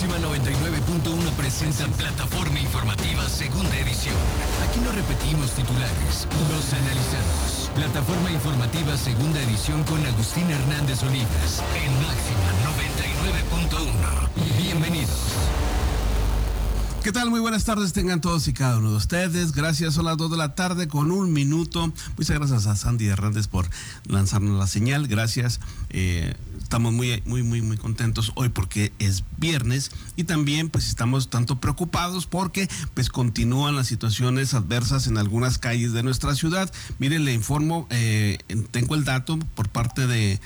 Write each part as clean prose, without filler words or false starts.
Máxima 99.1 presenta Plataforma Informativa Segunda Edición. Aquí no repetimos titulares, los analizamos. Plataforma Informativa Segunda Edición con Agustín Hernández Olivas en Máxima 99.1. Bienvenidos. ¿Qué tal? Muy buenas tardes tengan todos y cada uno de ustedes. Gracias, son las 2 de la tarde con 1 minuto. Muchas gracias a Sandy Hernández por lanzarnos la señal. Gracias. Estamos muy contentos hoy porque es viernes y también pues estamos tanto preocupados porque pues continúan las situaciones adversas en algunas calles de nuestra ciudad. Miren, le informo, tengo el dato por parte de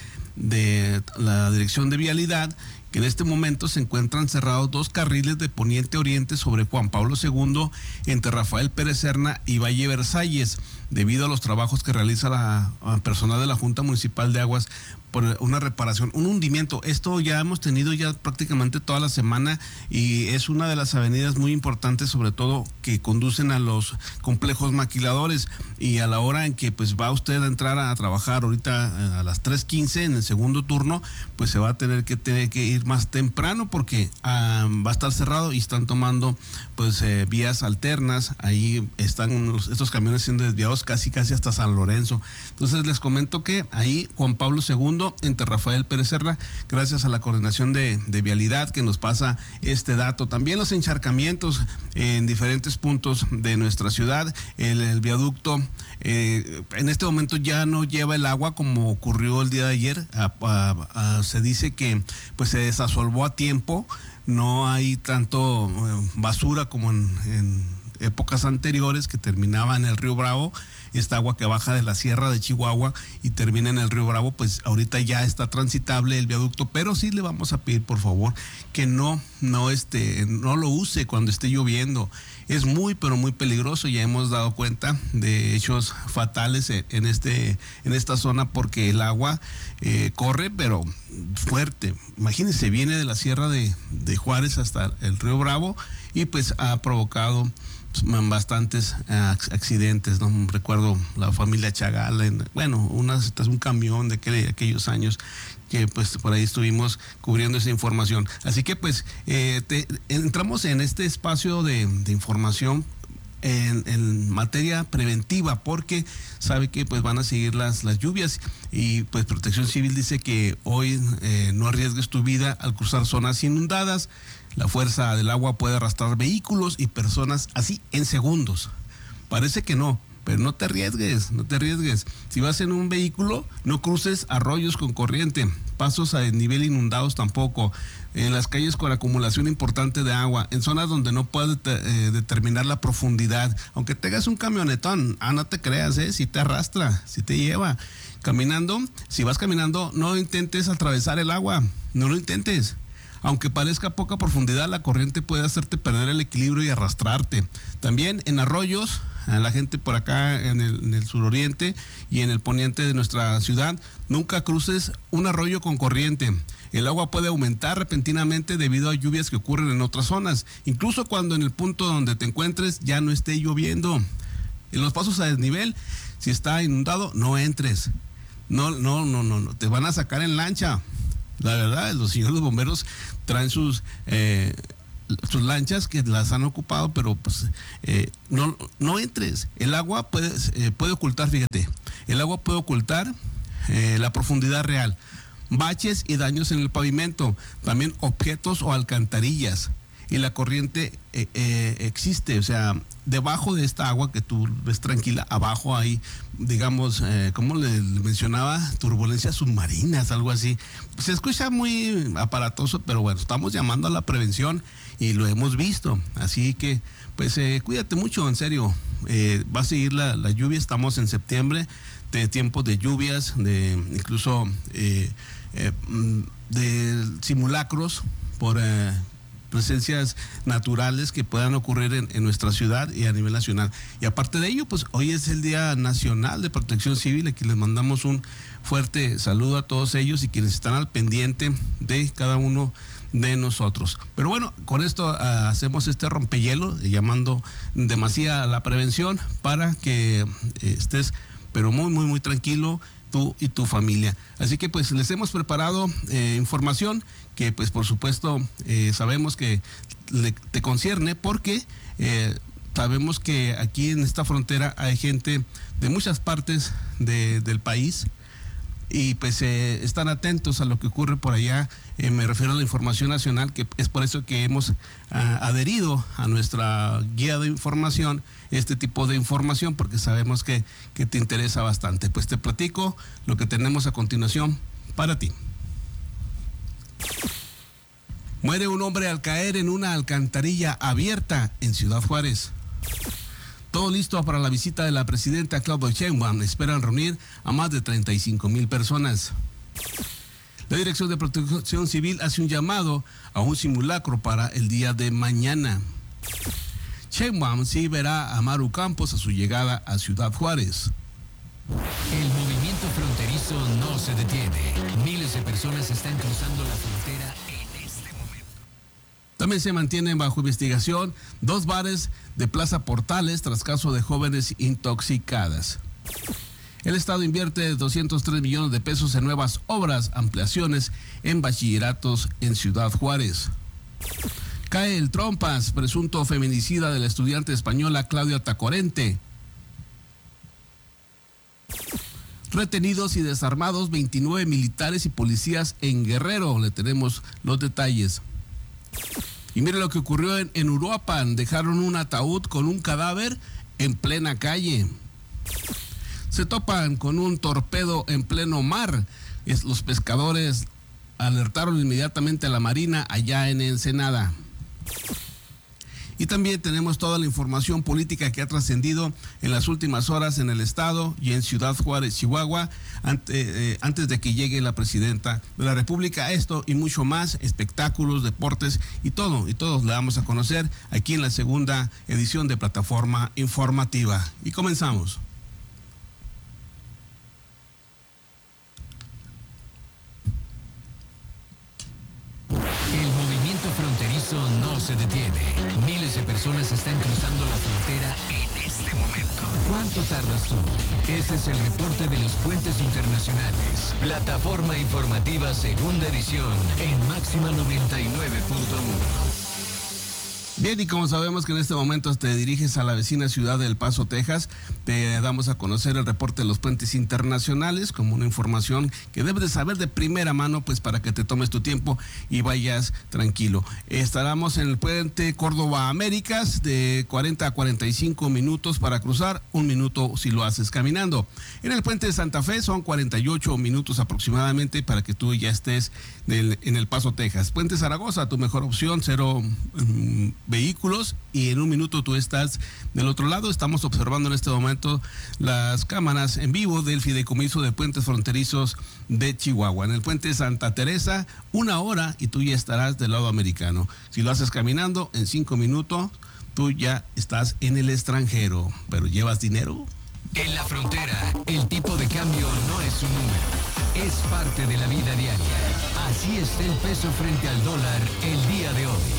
la Dirección de Vialidad, que en este momento se encuentran cerrados 2 carriles de poniente a oriente sobre Juan Pablo II entre Rafael Pérez Serna y Valle Versalles, debido a los trabajos que realiza la personal de la Junta Municipal de Aguas por una reparación, un hundimiento. Esto ya hemos tenido ya prácticamente toda la semana y es una de las avenidas muy importantes, sobre todo que conducen a los complejos maquiladores, y a la hora en que pues va usted a entrar a trabajar ahorita a las 3:15 en el segundo turno, pues se va a tener que ir más temprano porque va a estar cerrado y están tomando pues vías alternas. Ahí están estos camiones siendo desviados casi hasta San Lorenzo. Entonces les comento que ahí Juan Pablo II entre Rafael Pérez Serna, gracias a la coordinación de vialidad que nos pasa este dato. También los encharcamientos en diferentes puntos de nuestra ciudad. El viaducto en este momento ya no lleva el agua como ocurrió el día de ayer. Se dice que pues se desasolvó a tiempo, no hay tanto basura como en épocas anteriores que terminaba en el río Bravo. Esta agua que baja de la sierra de Chihuahua y termina en el río Bravo, pues ahorita ya está transitable el viaducto, pero sí le vamos a pedir por favor que no lo use cuando esté lloviendo. Es pero muy peligroso. Ya hemos dado cuenta de hechos fatales en esta zona porque el agua corre pero fuerte. Imagínense, viene de la sierra de Juárez hasta el río Bravo y pues ha provocado bastantes accidentes, ¿no? Recuerdo la familia Chagal, un camión de aquellos años que pues por ahí estuvimos cubriendo esa información. Así que pues entramos en este espacio de información en materia preventiva, porque sabe que pues van a seguir las lluvias y pues Protección Civil dice que hoy no arriesgues tu vida al cruzar zonas inundadas. La fuerza del agua puede arrastrar vehículos y personas así en segundos. Parece que no, pero no te arriesgues. Si vas en un vehículo, no cruces arroyos con corriente, pasos a desnivel inundados tampoco, en las calles con acumulación importante de agua, en zonas donde no puedes determinar la profundidad. Aunque tengas un camionetón, no te creas, si te arrastra, si te lleva. Si vas caminando, no intentes atravesar el agua, no lo intentes. Aunque parezca poca profundidad, la corriente puede hacerte perder el equilibrio y arrastrarte. También en arroyos, a la gente por acá en el suroriente y en el poniente de nuestra ciudad, nunca cruces un arroyo con corriente. El agua puede aumentar repentinamente debido a lluvias que ocurren en otras zonas, incluso cuando en el punto donde te encuentres ya no esté lloviendo. En los pasos a desnivel, si está inundado, no entres. No, te van a sacar en lancha. La verdad, los señores bomberos traen sus lanchas que las han ocupado, pero pues no entres. El agua puede ocultar, fíjate, el agua puede ocultar la profundidad real, baches y daños en el pavimento, también objetos o alcantarillas. Y la corriente existe, o sea, debajo de esta agua que tú ves tranquila, abajo hay, digamos, como le mencionaba, turbulencias submarinas, algo así. Se escucha muy aparatoso, pero bueno, estamos llamando a la prevención y lo hemos visto. Así que, pues, cuídate mucho, en serio. Va a seguir la lluvia, estamos en septiembre, de tiempos de lluvias, incluso de simulacros por presencias naturales que puedan ocurrir en nuestra ciudad y a nivel nacional. Y aparte de ello, pues hoy es el Día Nacional de Protección Civil, aquí les mandamos un fuerte saludo a todos ellos y quienes están al pendiente de cada uno de nosotros. Pero bueno, con esto hacemos este rompehielo, llamando demasiado a la prevención para que estés pero muy tranquilo tú y tu familia. Así que pues les hemos preparado información que pues por supuesto sabemos que te concierne porque sabemos que aquí en esta frontera hay gente de muchas partes del país y pues están atentos a lo que ocurre por allá. Me refiero a la información nacional, que es por eso que hemos adherido a nuestra guía de información este tipo de información, porque sabemos que te interesa bastante. Pues te platico lo que tenemos a continuación para ti. Muere un hombre al caer en una alcantarilla abierta en Ciudad Juárez. Todo listo para la visita de la presidenta Claudia Sheinbaum. Esperan reunir a más de 35,000 personas. La Dirección de Protección Civil hace un llamado a un simulacro para el día de mañana. Sheinbaum sí verá a Maru Campos a su llegada a Ciudad Juárez. El movimiento fronterizo no se detiene. Miles de personas están cruzando la frontera en este momento. También se mantienen bajo investigación 2 bares de Plaza Portales tras caso de jóvenes intoxicadas. El Estado invierte 203 millones de pesos en nuevas obras, ampliaciones en bachilleratos en Ciudad Juárez. Cae el Trompas, presunto feminicida de la estudiante española Claudia Tacorente. Retenidos y desarmados 29 militares y policías en Guerrero. Le tenemos los detalles. Y mire lo que ocurrió en Uruapan. Dejaron un ataúd con un cadáver en plena calle. Se topan con un torpedo en pleno mar. Los pescadores alertaron inmediatamente a la Marina allá en Ensenada. Y también tenemos toda la información política que ha trascendido en las últimas horas en el estado y en Ciudad Juárez, Chihuahua, antes de que llegue la presidenta de la República. Esto y mucho más, espectáculos, deportes y todos le damos a conocer aquí en la segunda edición de Plataforma Informativa. Y comenzamos. El movimiento fronterizo no se detiene. Miles de personas están cruzando la frontera en este momento. ¿Cuánto tardas tú? Este es el reporte de los puentes internacionales. Plataforma Informativa Segunda Edición en Máxima 99.1. Bien, y como sabemos que en este momento te diriges a la vecina ciudad de El Paso, Texas, te damos a conocer el reporte de los puentes internacionales como una información que debes de saber de primera mano, pues para que te tomes tu tiempo y vayas tranquilo. Estaremos en el puente Córdoba Américas de 40 a 45 minutos para cruzar, 1 minuto si lo haces caminando. En el puente de Santa Fe son 48 minutos aproximadamente para que tú ya estés en El Paso, Texas. Puente Zaragoza, tu mejor opción, 0 vehículos y en 1 minuto tú estás del otro lado. Estamos observando en este momento las cámaras en vivo del Fideicomiso de Puentes Fronterizos de Chihuahua. En el puente Santa Teresa, 1 hora y tú ya estarás del lado americano. Si lo haces caminando, en 5 minutos tú ya estás en el extranjero. ¿Pero llevas dinero? En la frontera, el tipo de cambio no es un número, es parte de la vida diaria. Así está el peso frente al dólar el día de hoy.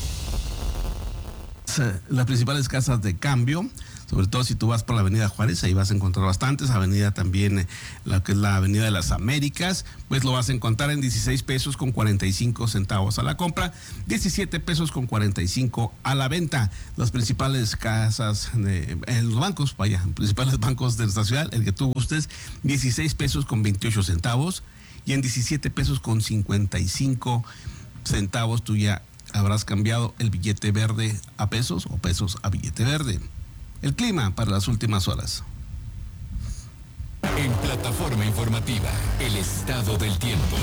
Las principales casas de cambio, sobre todo si tú vas por la avenida Juárez, ahí vas a encontrar bastantes. Avenida también, la que es la avenida de las Américas, pues lo vas a encontrar en 16 pesos con 45 centavos a la compra, 17 pesos con 45 a la venta. Las principales casas, en los bancos, principales bancos de nuestra ciudad, el que tú gustes, 16 pesos con 28 centavos y en 17 pesos con 55 centavos tú ya habrás cambiado el billete verde a pesos o pesos a billete verde. El clima para las últimas horas. En Plataforma Informativa, el estado del tiempo.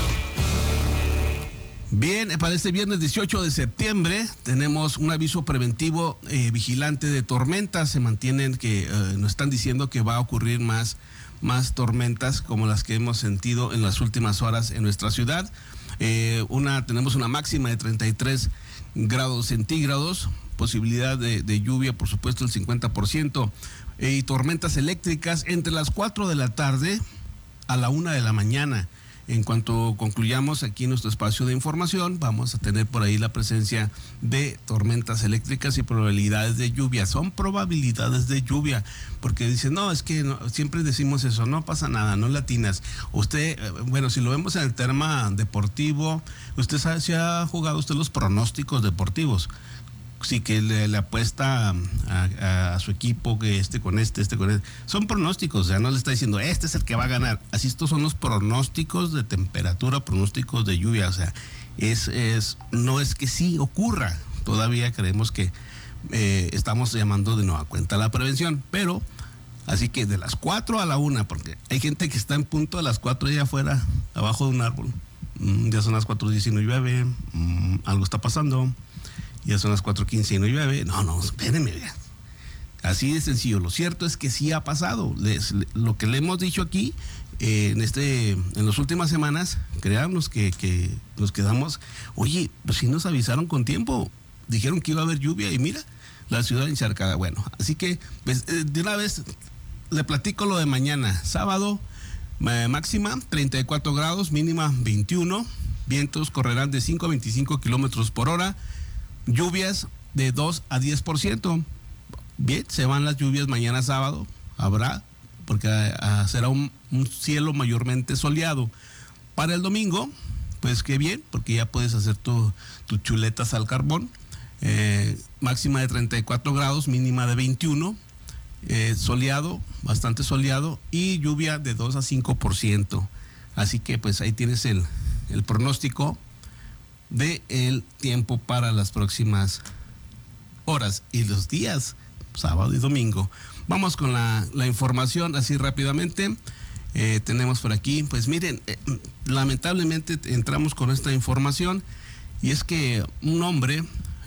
Bien, para este viernes 18 de septiembre tenemos un aviso preventivo vigilante de tormentas. Se mantienen que nos están diciendo que va a ocurrir más tormentas como las que hemos sentido en las últimas horas en nuestra ciudad. Tenemos una máxima de 33 grados centígrados, posibilidad de lluvia, por supuesto, el 50%, y tormentas eléctricas entre las 4 de la tarde a la 1 de la mañana. En cuanto concluyamos aquí nuestro espacio de información, vamos a tener por ahí la presencia de tormentas eléctricas y probabilidades de lluvia. Son probabilidades de lluvia, porque dicen, no, es que no, siempre decimos eso, no pasa nada, no latinas. Usted, bueno, si lo vemos en el tema deportivo, usted sabe si ha jugado usted los pronósticos deportivos. Sí, que le apuesta a su equipo, que con este. Son pronósticos, o sea, no le está diciendo, este es el que va a ganar. Así estos son los pronósticos de temperatura, pronósticos de lluvia. O sea, no es que sí ocurra. Todavía creemos que estamos llamando de nueva cuenta la prevención. Pero, así que de las 4 a la 1, porque hay gente que está en punto a las 4 allá afuera, abajo de un árbol. Ya son las 4:10 y no llueve, algo está pasando. Ya son las 4:15 y no llueve. No, espérenme, vean. Así de sencillo. Lo cierto es que sí ha pasado. Lo que le hemos dicho aquí en las últimas semanas, créanos que nos quedamos, oye, pues si nos avisaron con tiempo, dijeron que iba a haber lluvia y mira, la ciudad encharcada. Bueno, así que pues, de una vez le platico lo de mañana. Sábado, máxima 34 grados, mínima 21. Vientos correrán de 5 a 25 kilómetros por hora. Lluvias de 2 a 10%. Bien, se van las lluvias mañana sábado. Habrá, porque será un cielo mayormente soleado. Para el domingo, pues qué bien, porque ya puedes hacer tus chuletas al carbón. Máxima de 34 grados, mínima de 21. Soleado, bastante soleado. Y lluvia de 2 a 5%. Así que pues ahí tienes el pronóstico de el tiempo para las próximas horas y los días, sábado y domingo. Vamos con la información así rápidamente. Tenemos por aquí, pues miren, lamentablemente entramos con esta información y es que un hombre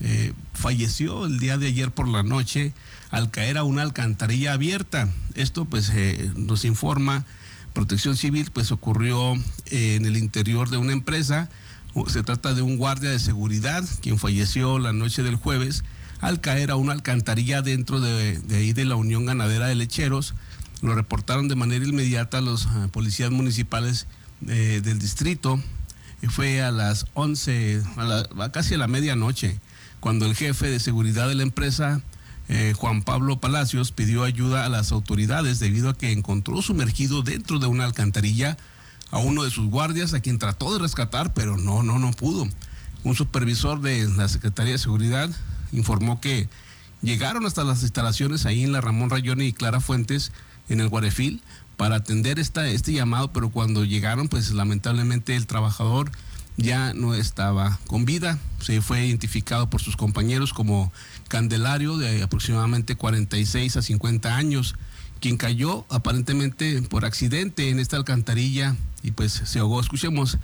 falleció el día de ayer por la noche al caer a una alcantarilla abierta. Esto pues nos informa Protección Civil, pues ocurrió en el interior de una empresa. Se trata de un guardia de seguridad quien falleció la noche del jueves al caer a una alcantarilla dentro de ahí de la Unión Ganadera de Lecheros. Lo reportaron de manera inmediata los policías municipales del distrito. Fue a las 11, casi a la medianoche, cuando el jefe de seguridad de la empresa, Juan Pablo Palacios, pidió ayuda a las autoridades debido a que encontró sumergido dentro de una alcantarilla a uno de sus guardias, a quien trató de rescatar, pero no pudo. Un supervisor de la Secretaría de Seguridad informó que llegaron hasta las instalaciones ahí en la Ramón Rayoni y Clara Fuentes, en el Guarefil, para atender este llamado, pero cuando llegaron, pues lamentablemente el trabajador ya no estaba con vida. Se fue identificado por sus compañeros como Candelario, de aproximadamente 46 a 50 años, quien cayó aparentemente por accidente en esta alcantarilla y pues se ahogó. Escuchemos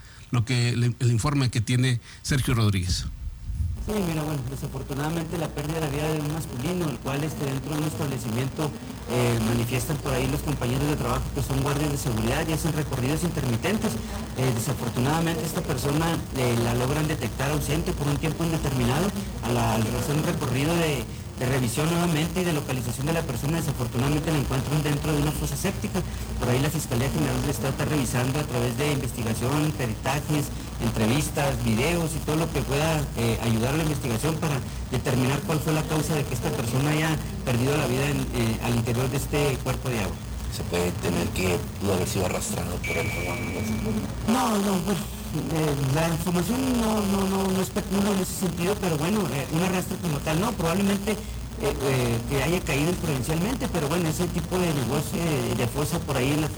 el informe que tiene Sergio Rodríguez. Sí, mira, bueno, desafortunadamente la pérdida de la vida de un masculino, el cual dentro de un establecimiento manifiestan por ahí los compañeros de trabajo que son guardias de seguridad y hacen recorridos intermitentes. Desafortunadamente esta persona la logran detectar ausente por un tiempo indeterminado al hacer un recorrido de revisión nuevamente y de localización de la persona. Desafortunadamente la encuentran dentro de una fosa séptica. Por ahí la Fiscalía General del Estado está revisando a través de investigación, peritajes, entrevistas, videos y todo lo que pueda ayudar a la investigación para determinar cuál fue la causa de que esta persona haya perdido la vida al interior de este cuerpo de agua. ¿Se puede tener que pudo haber sido arrastrado por el agua? No, pues, la información no especula en ese sentido, pero bueno, un arrastre como tal no, probablemente que haya caído imprudencialmente, pero bueno, ese tipo de negocio de fosa por ahí en la